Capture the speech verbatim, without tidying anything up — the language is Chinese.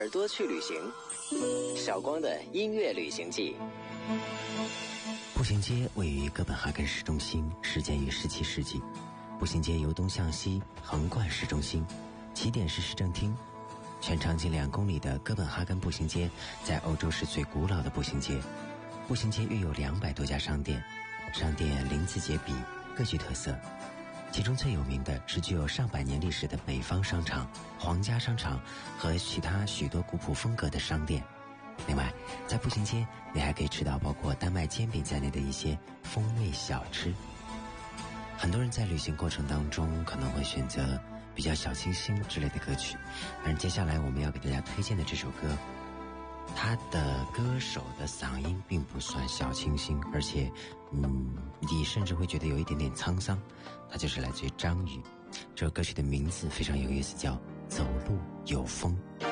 耳朵去旅行，小光的音乐旅行记。 步行街位于哥本哈根市中心，始建于十七世纪。步行街由东向西横贯市中心，起点是市政厅。全长近两公里的哥本哈根步行街，在欧洲是最古老的步行街。步行街约有两百多家商店，商店鳞次栉比，各具特色。其中最有名的是具有上百年历史的北方商场、皇家商场和其他许多古朴风格的商店。另外，在步行街你还可以吃到包括丹麦煎饼在内的一些风味小吃。很多人在旅行过程当中可能会选择比较小清新之类的歌曲，而接下来我们要给大家推荐的这首歌，他的歌手的嗓音并不算小清新，而且嗯，你甚至会觉得有一点点沧桑。它就是来自于张宇，这首歌曲的名字非常有意思，叫《走路有风》。